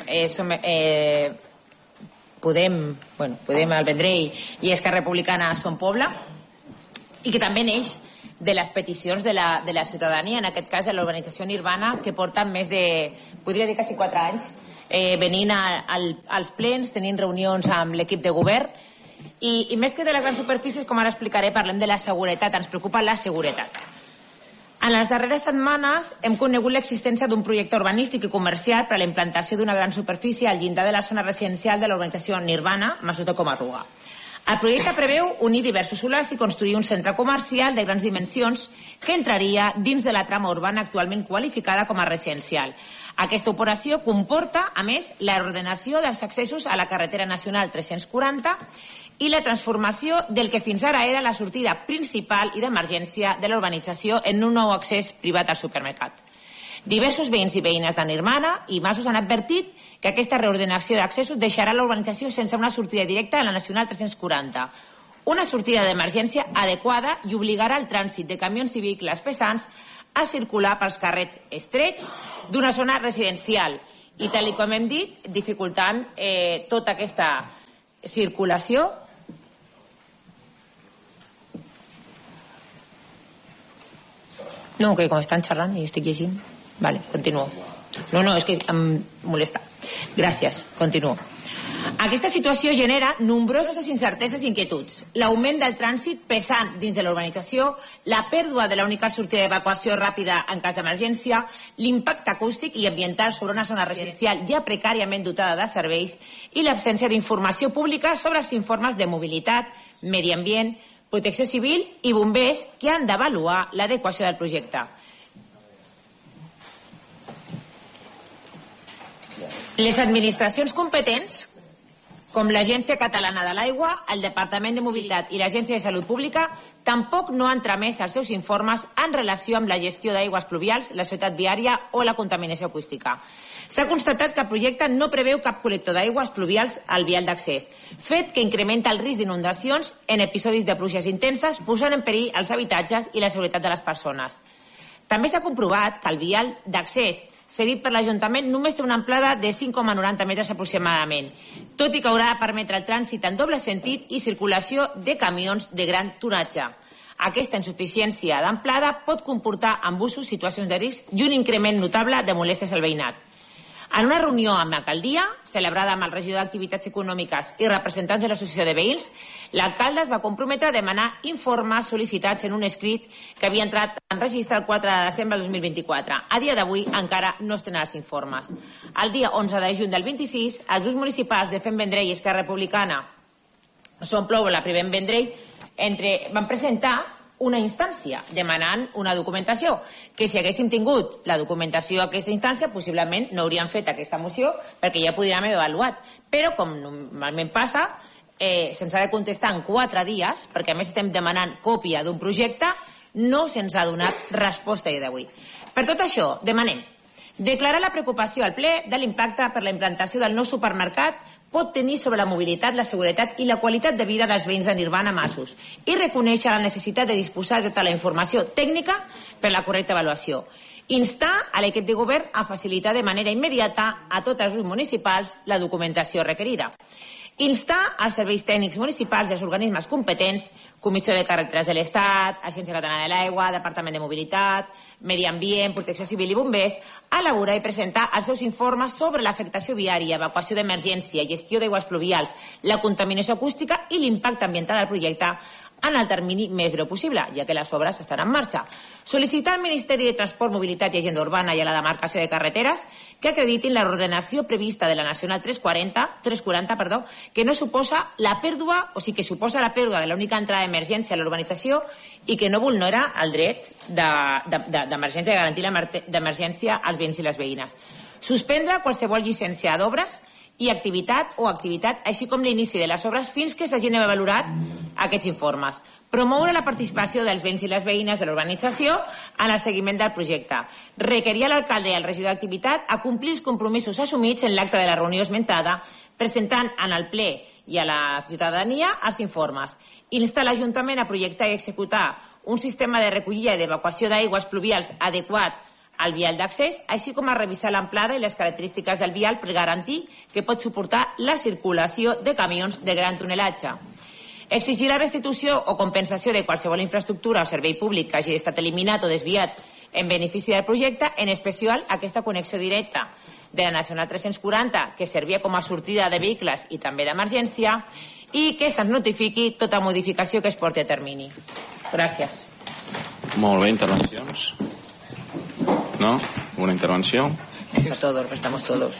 Podem al Vendrell i Esquerra Republicana a Son Poble, i que també neix de les peticions de la ciutadania, en aquest cas de l'urbanització Nirvana, que porten més de, podria dir, quasi 4 anys venint als plens, tenint reunions amb l'equip de govern. I més que de les grans superfícies, com ara explicaré, parlem de la seguretat. Ens preocupa la seguretat. En les darreres setmanes hem conegut l'existència d'un projecte urbanístic i comercial per a la implantació d'una gran superfície al llindar de la zona residencial de la urbanització Nirvana, Masos de Comarruga. El projecte preveu unir diversos solars i construir un centre comercial de grans dimensions que entraria dins de la trama urbana actualment qualificada com a residencial. Aquesta operació comporta, a més, la reordenació dels accessos a la carretera nacional 340, i la transformació del que fins ara era la sortida principal i d'emergència de la urbanització en un nou accés privat al supermercat. Diversos veïns i veïnes de Nirvana i Masos han advertit que aquesta reordenació d'accessos deixarà la urbanització sense una sortida directa a la Nacional 340, una sortida d'emergència adequada i obligarà el trànsit de camions i vehicles pesants a circular pels carrers estrets d'una zona residencial i, tal com hem dit, dificultant tota aquesta circulació. No, que com estan xerrant i estic llegint. Vale, continuo. No, és que em molesta. Gràcies, continuo. Aquesta situació genera nombroses incerteses i inquietuds. L'augment del trànsit pesant dins de la urbanització, la pèrdua de l'única sortida d'evacuació ràpida en cas d'emergència, l'impacte acústic i ambiental sobre una zona residencial ja precàriament dotada de serveis i l'absència d'informació pública sobre els informes de mobilitat, medi ambient, protecció civil i bombers que han d'avaluar l'adequació del projecte. Les administracions competents, com l'Agència Catalana de l'Aigua, el Departament de Mobilitat i l'Agència de Salut Pública, tampoc no han tramès els seus informes en relació amb la gestió d'aigües pluvials, la seguretat viària o la contaminació acústica. S'ha constatat que el projecte no preveu cap col·lector d'aigües pluvials al vial d'accés, fet que incrementa el risc d'inundacions en episodis de pluges intenses, posant en perill els habitatges i la seguretat de les persones. També s'ha comprovat que el vial d'accés cedit per l'Ajuntament només té una amplada de 5,90 metres aproximadament, tot i que haurà de permetre el trànsit en doble sentit i circulació de camions de gran tonatge. Aquesta insuficiència d'amplada pot comportar embussos, situacions de risc i un increment notable de molèsties al veïnat. En una reunió amb l'alcaldia, celebrada amb el regidor d'Activitats Econòmiques i representants de l'Associació de Veïns, l'alcalde es va comprometre a demanar informes sol·licitats en un escrit que havia entrat en registre el 4 de desembre del 2024. A dia d'avui encara no es tenen els informes. El dia 11 de juny del 26, els grups municipals de Fem Vendrell i Esquerra Republicana, Som Plou, la Privem Vendrell, van presentar una instància demanant una documentació, que si haguéssim tingut la documentació d'aquesta instància possiblement no hauríem fet aquesta moció perquè ja podríem haver avaluat, però com normalment passa, se'ns ha de contestar en 4 dies, perquè a més estem demanant còpia d'un projecte, no se'ns ha donat resposta d'avui. Per tot això, demanem declarar la preocupació al ple de l'impacte per la implantació del nou supermercat pot tenir sobre la mobilitat, la seguretat i la qualitat de vida dels veïns de Nirvana Masos i reconèixer la necessitat de disposar de tota la informació tècnica per la correcta avaluació. Instar a l'equip de govern a facilitar de manera immediata a tots els grups municipals la documentació requerida. Instar als serveis tècnics municipals i als organismes competents, Comissió de Carreteres de l'Estat, Agència Catalana de l'Aigua, Departament de Mobilitat, Medi Ambient, Protecció Civil i Bombers, a elaborar i presentar els seus informes sobre l'afectació viària, evacuació d'emergència, gestió d'aigües pluvials, la contaminació acústica i l'impacte ambiental del projecte en el termini més breu possible, ja que les obres estan en marxa. Sol·licitar al Ministeri de Transport, Mobilitat i Agenda Urbana i a la demarcació de carreteres que acreditin la ordenació prevista de la Nacional 340, que no suposa la pèrdua, o sigui que suposa la pèrdua de l'única entrada d'emergència a la urbanització i que no vulnera el dret d'emergència, de garantir d'emergència als veïns i les veïnes. Suspendre qualsevol llicència d'obres i activitat, així com l'inici de les obres fins que s'hagin valorat aquests informes. Promoure la participació dels veïns i les veïnes de l'urbanització en el seguiment del projecte. Requerir a l'alcalde i al regidor d'activitat a complir els compromisos assumits en l'acte de la reunió esmentada, presentant en el ple i a la ciutadania els informes. Instar l'Ajuntament a projectar i executar un sistema de recollida i d'evacuació d'aigües pluvials adequat al vial d'accés, així com a revisar l'amplada i les característiques del vial per garantir que pot suportar la circulació de camions de gran tonelatge. Exigir la restitució o compensació de qualsevol infraestructura o servei públic que hagi estat eliminat o desviat en benefici del projecte, en especial aquesta connexió directa de la Nacional 340, que servia com a sortida de vehicles i també d'emergència, i que se'ns notifiqui tota modificació que es porti a termini. Gràcies. Molt bé, intervencions. ¿No? ¿Una intervención? Está todo, estamos todos.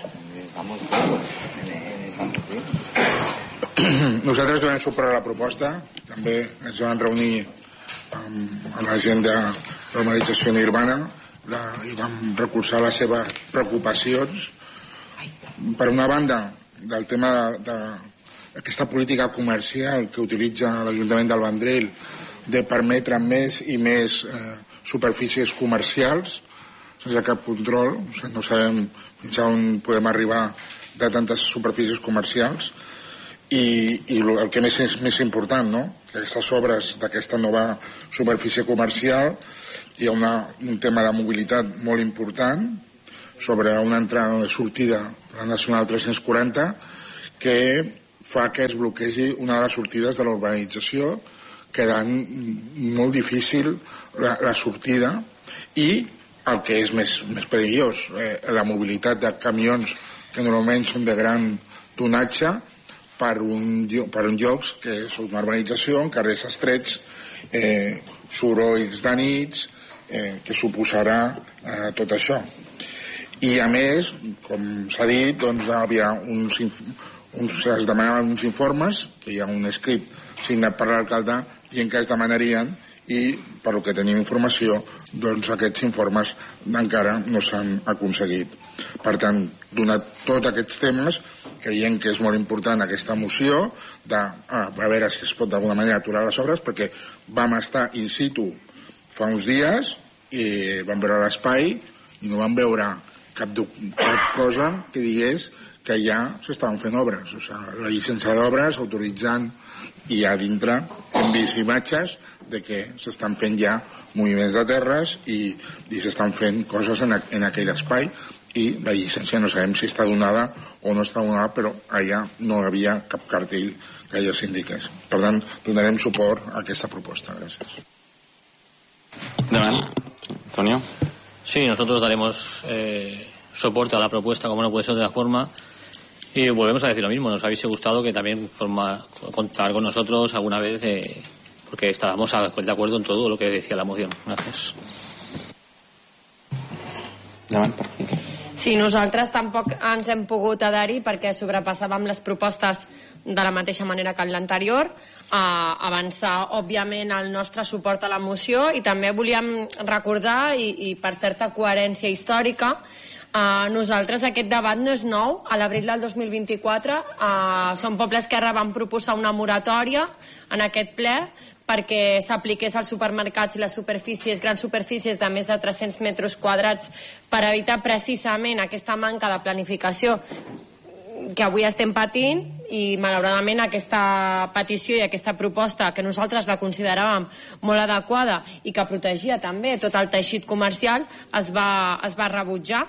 Nosaltres donem suport a la proposta. També ens vam reunir amb la gent de l'urbanització Nirvana i vam recolzar les seves preocupacions. Per una banda, del tema de aquesta política comercial que utilitza l'Ajuntament del Vendrell de permetre més i més superfícies comercials sense cap control. O sigui, no sabem fins on podem arribar de tantes superfícies comercials i el que és més important, no? Que aquestes obres d'aquesta nova superfície comercial hi ha un tema de mobilitat molt important sobre una entrada i sortida de la Nacional 340 que fa que es bloquegi una de les sortides de la urbanització, quedant molt difícil la sortida i el que és més perillós, la mobilitat de camions que normalment són de gran tonatge per un llocs que és una urbanització en carrers estrets, sorolls de nits, que suposarà tot això. I a més, com s'ha dit, doncs es demanaven uns informes, que hi ha un escrit signat per l'alcalde, i en què es demanarien, i per lo que tenim informació, doncs aquests informes encara no s'han aconseguit. Per tant, donat tots aquests temes, creiem que és molt important aquesta moció a veure si es pot d'alguna manera aturar les obres, perquè vam estar in situ fa uns dies i vam veure l'espai i no vam veure cap cosa que digués que ja s'estaven fent obres. O sigui, la llicència d'obres autoritzant, i a dintre hem vist imatges de que s'estan fent ja moviments de terres i s'estan fent coses en aquell espai, i la llicència no sabem si està donada o no està donada, però allà no hi havia cap cartell que allò s'indiqués. Per tant, donarem suport a aquesta proposta. Gràcies. Davant. Antonio. Sí, nosotros daremos soporte a la propuesta, como no puede ser de otra forma. Y volvemos a decir lo mismo, nos habéis gustado que también contar con nosotros alguna vez, porque estábamos de acuerdo en todo lo que decía la moción. Gracias. Sí, nosaltres tampoc ens hem pogut adherir perquè sobrepassàvem les propostes de la mateixa manera que en l'anterior, avançar, òbviament, el nostre suport a la moció, i també volíem recordar, i per certa coherència històrica, nosaltres aquest debat no és nou. A l'abril del 2024 Som Poble Esquerra vam proposar una moratòria en aquest ple perquè s'apliqués als supermercats i les superfícies, grans superfícies de més de 300 metres quadrats, per evitar precisament aquesta manca de planificació que avui estem patint, i malauradament aquesta petició i aquesta proposta, que nosaltres la consideràvem molt adequada i que protegia també tot el teixit comercial, es va rebutjar.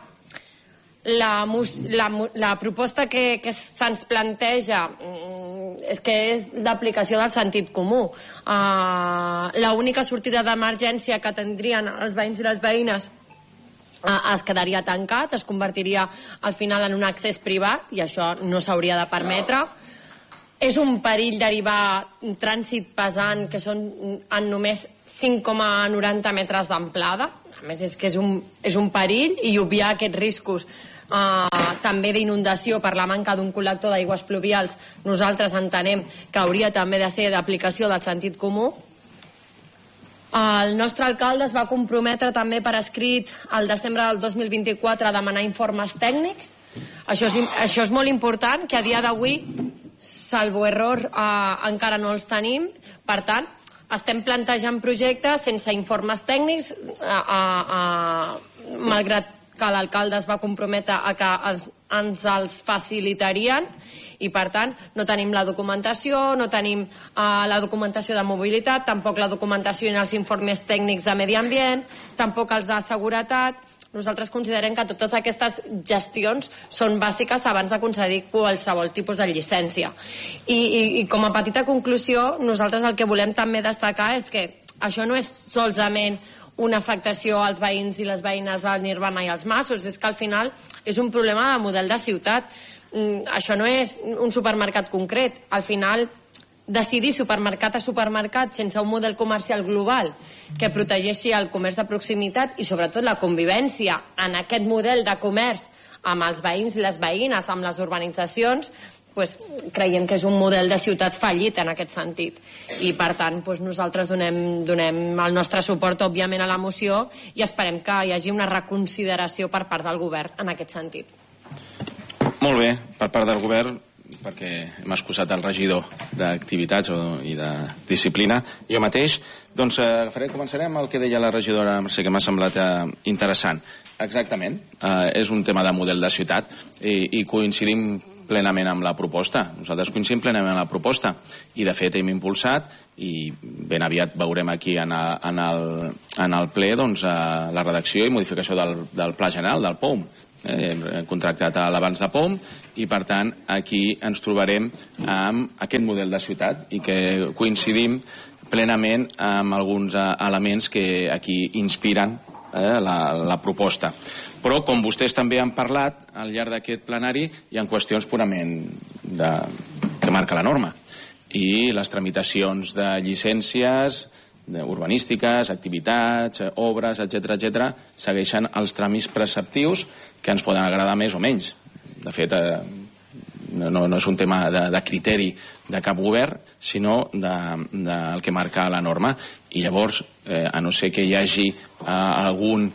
La proposta que se'ns planteja és que és d'aplicació del sentit comú. L'única sortida d'emergència que tindrien els veïns i les veïnes es quedaria tancat, es convertiria al final en un accés privat, i això no s'hauria de permetre. És un perill derivar trànsit pesant, que són en només 5,90 metres d'amplada. A més, és que és un perill, i obviar aquests riscos també d'inundació per la manca d'un col·lector d'aigües pluvials, nosaltres entenem que hauria també de ser d'aplicació del sentit comú. El nostre alcalde es va comprometre també per escrit al desembre del 2024 a demanar informes tècnics. Això és molt important, que a dia d'avui, salvo error, encara no els tenim. Per tant, estem plantejant projectes sense informes tècnics, malgrat que l'alcalde es va comprometre a que ens els facilitarien, i per tant no tenim la documentació, no tenim la documentació de mobilitat, tampoc la documentació i els informes tècnics de medi ambient, tampoc els de seguretat. Nosaltres considerem que totes aquestes gestions són bàsiques abans de concedir qualsevol tipus de llicència. I com a petita conclusió, nosaltres el que volem també destacar és que això no és solament una afectació als veïns i les veïnes del Nirvana i els Masos, és que al final és un problema de model de ciutat. Això no és un supermercat concret. Al final, decidir supermercat a supermercat sense un model comercial global que protegeixi el comerç de proximitat i sobretot la convivència en aquest model de comerç amb els veïns i les veïnes, amb les urbanitzacions, creiem que és un model de ciutats fallit en aquest sentit, i per tant nosaltres donem el nostre suport òbviament a la moció, i esperem que hi hagi una reconsideració per part del govern en aquest sentit. Molt bé, per part del govern perquè hem excusat el regidor d'activitats i de disciplina, jo mateix, doncs començarem el que deia la regidora Mercè, que m'ha semblat interessant. Exactament, és un tema de model de ciutat i coincidim plenament amb la proposta. Nosaltres coincidim plenament amb la proposta i de fet hem impulsat i ben aviat veurem aquí en el ple la redacció i modificació del Pla General, del POUM. Hem contractat a l'abans de POUM i per tant aquí ens trobarem amb aquest model de ciutat i que coincidim plenament amb alguns elements que aquí inspiren la proposta. Però, com vostès també han parlat al llarg d'aquest plenari, hi ha qüestions purament que marca la norma. I les tramitacions de llicències urbanístiques, activitats, obres, etc., segueixen els tràmits preceptius que ens poden agradar més o menys. De fet, no és un tema de criteri de cap govern, sinó del que marca la norma. I llavors, a no ser que hi hagi algun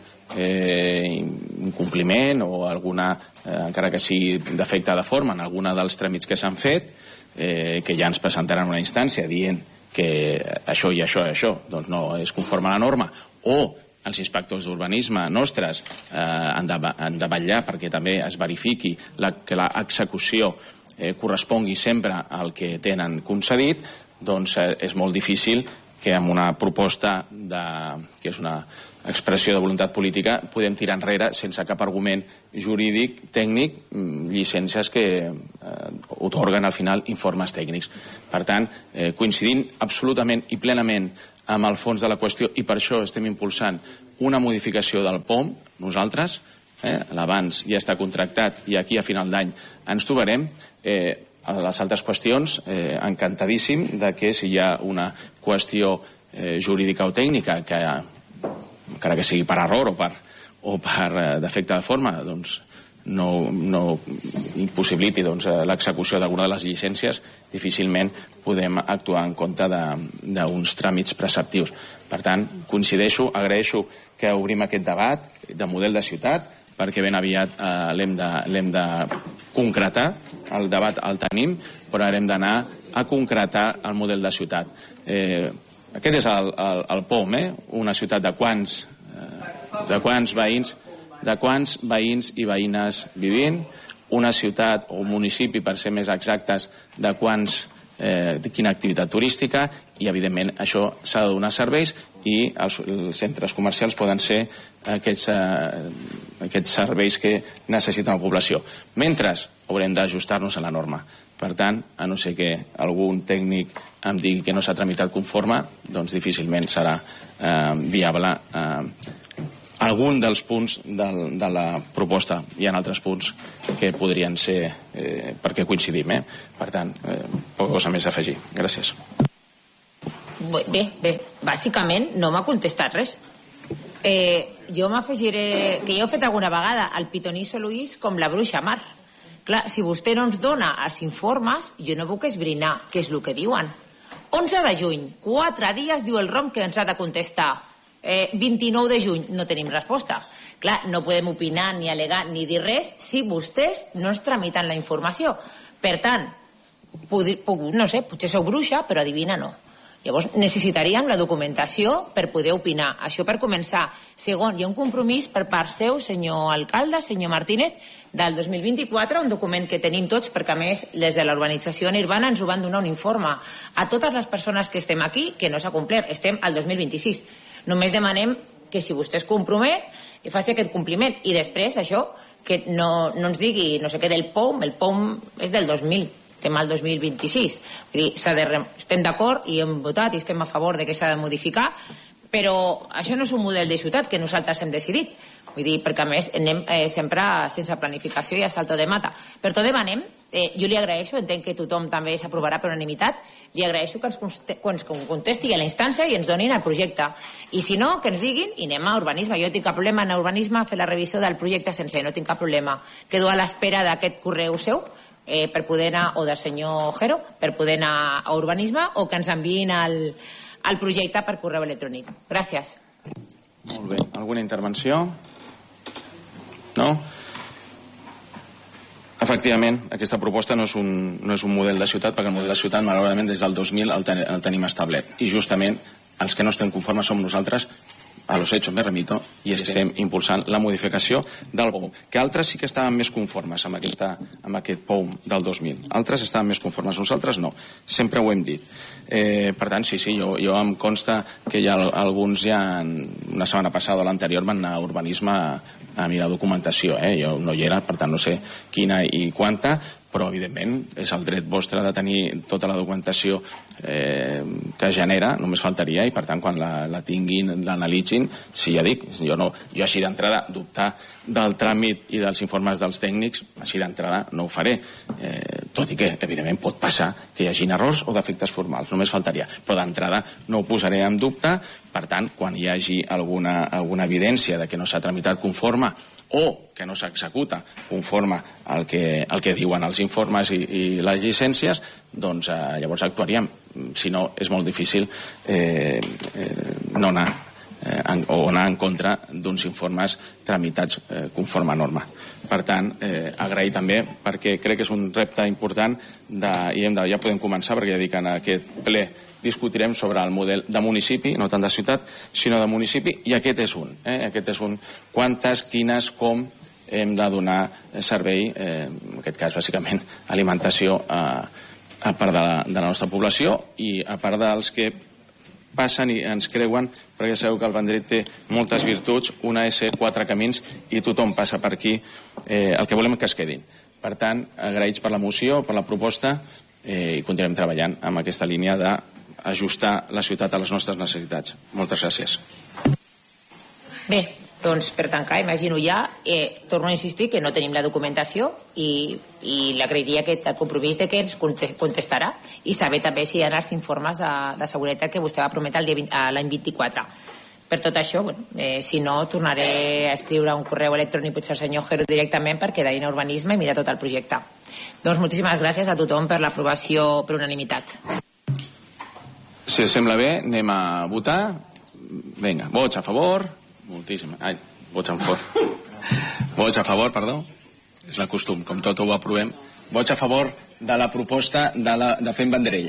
incompliment o alguna, encara que sigui defecte de forma en alguna dels tràmits que s'han fet, que ja ens presentaran una instància dient que això i això i això doncs no és conforme a la norma, o els inspectors d'urbanisme nostres han de vetllar perquè també es verifiqui que l'execució correspongui sempre al que tenen concedit, doncs és molt difícil que amb una proposta que és una expressió de voluntat política podem tirar enrere sense cap argument jurídic, tècnic, llicències que otorguen al final informes tècnics. Per tant, coincidint absolutament i plenament amb el fons de la qüestió i per això estem impulsant una modificació del POM, nosaltres, l'abans ja està contractat i aquí a final d'any ens trobarem. A les altres qüestions, encantadíssim de que si hi ha una qüestió jurídica o tècnica que encara que sigui per error o per defecte de forma, doncs no impossibiliti l'execució d'alguna de les llicències, difícilment podem actuar en compte d'uns tràmits preceptius. Per tant, coincideixo, agraeixo que obrim aquest debat de model de ciutat, perquè ben aviat l'hem de concretar, el debat el tenim, però ara hem d'anar a concretar el model de ciutat. Aquest és el POM, una ciutat de quants veïns i veïnes vivint, una ciutat o un municipi, per ser més exactes, de quina activitat turística, i evidentment això s'ha de donar serveis i els centres comercials poden ser aquests serveis que necessita la població. Mentre haurem d'ajustar-nos a la norma. Per tant, a no ser que algun tècnic em digui que no s'ha tramitat conforme, doncs difícilment serà viable algun dels punts de la proposta. Hi ha altres punts que podrien ser perquè coincidim. Per tant, poca cosa més a afegir. Gràcies. Bé, bàsicament no m'ha contestat res. Jo m'afegiré, que ja ho he fet alguna vegada, el pitonisso Luis com la bruixa Mar. Clar, si vostè no ens dona els informes, jo no puc esbrinar què és el que diuen. 11 de juny, 4 dies, diu el ROM que ens ha de contestar. 29 de juny, no tenim resposta. Clar, no podem opinar, ni al·legar, ni dir res si vostès no ens tramiten la informació. Per tant, no sé, potser sou bruixa, però adivina no. Llavors necessitaríem la documentació per poder opinar. Això per començar. Segon, hi ha un compromís per part seu, senyor alcalde, senyor Martínez, del 2024, un document que tenim tots, perquè a més les de l'urbanització Nirvana ens ho van donar un informe a totes les persones que estem aquí, que no s'ha complert, estem al 2026. Només demanem que si vostè es compromet, que faci aquest compliment. I després això, que no ens digui no sé què del POM, el POM és del 2000. Estem al 2026. Vull dir, estem d'acord i hem votat i estem a favor de que s'ha de modificar, però això no és un model de ciutat que nosaltres hem decidit. Vull dir, perquè a més anem sempre sense planificació i a salto de mata. Per tot demanem, jo li agraeixo, entenc que tothom també s'aprovarà per unanimitat, li agraeixo que ens contesti a la instància i ens donin el projecte. I si no, que ens diguin i anem a urbanisme. Jo tinc cap problema en urbanisme a fer la revisió del projecte sencer, no tinc cap problema. Quedo a l'espera d'aquest correu seu per poder anar, o del senyor Jero, per poder anar a urbanisme, o que ens enviïn el projecte per correu electrònic. Gràcies. Molt bé. Alguna intervenció? No? Efectivament, aquesta proposta no és un model de ciutat, perquè el model de ciutat, malauradament, des del 2000 el tenim establert. I justament els que no estem conformes som nosaltres, a los hechos me remito, i estem impulsant la modificació del POUM. Que altres sí que estaven més conformes amb aquest POUM del 2000. Altres estaven més conformes, nosaltres no. Sempre ho hem dit. Per tant, sí, jo em consta que ja alguns ja, una setmana passada o l'anterior, van anar a urbanisme a mirar documentació. Jo no hi era, per tant no sé quina i quanta, però evidentment és el dret vostre de tenir tota la documentació que genera, només faltaria, i per tant quan la tinguin, l'analitzin, sí, ja dic, jo així d'entrada dubtar del tràmit i dels informes dels tècnics, així d'entrada no ho faré, tot i que evidentment pot passar que hi hagin errors o defectes formals, només faltaria, però d'entrada no ho posaré en dubte. Per tant, quan hi hagi alguna evidència de que no s'ha tramitat conforme o que no s'executa conforme al que diuen els informes i les llicències, doncs llavors actuaríem. Si no, és molt difícil no anar o anar en contra d'uns informes tramitats conforme a norma. Per tant, agrair també, perquè crec que és un repte important i ja podem començar, perquè ja dic, en aquest ple discutirem sobre el model de municipi, no tant de ciutat, sinó de municipi, i aquest és un. Aquest és un. Quantes, quines, com hem de donar servei, en aquest cas, bàsicament, alimentació a part de la nostra població i a part dels que passen i ens creuen, perquè sabeu que el Vendrell té moltes virtuts, una és ser 4 camins i tothom passa per aquí, el que volem és que es quedin. Per tant, agraïts per la moció, per la proposta, i continuem treballant amb aquesta línia d'ajustar la ciutat a les nostres necessitats. Moltes gràcies. Bé, doncs per tancar, imagino ja, torno a insistir que no tenim la documentació i l'agrairia el compromís de que ens contestarà i saber també si hi ha els informes de seguretat que vostè va prometre l'any 24. Per tot això, si no, tornaré a escriure un correu electrònic potser al senyor Gero directament perquè d'ahir a urbanisme i mira tot el projecte. Doncs moltíssimes gràcies a tothom per l'aprovació per unanimitat. Si us sembla bé, anem a votar. Vinga, vots a favor. Moltíssim. Ai, vots en favor. Vots a favor, perdó. És la costum, com tot ho aprovem. Vots a favor de la proposta de Fem Vendrell.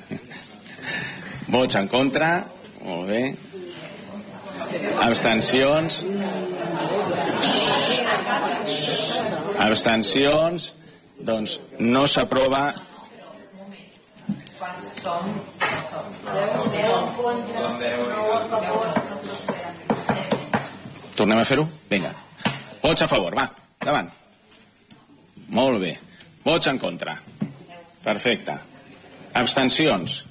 Vots en contra. Molt bé. Abstencions. Abstencions. Doncs no s'aprova. Tornem a fer-ho? Vinga. Vots a favor, va, endavant. Molt bé. Vots en contra. Perfecte. Abstencions.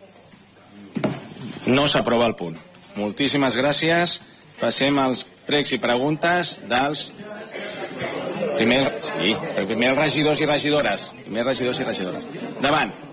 No s'aprova el punt. Moltíssimes gràcies. Passem als pregs i preguntes dels... Primer els regidors i regidores. Endavant.